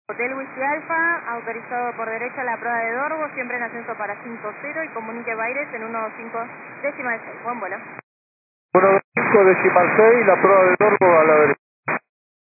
Hotel Whisky Alfa, autorizado por derecha la prueba de Dorbo, siempre en ascenso para 5-0 y comunique Baires en 1.5 décima de 6. Buen vuelo. 1.5 decimal 6, la prueba de Dorbo a la derecha.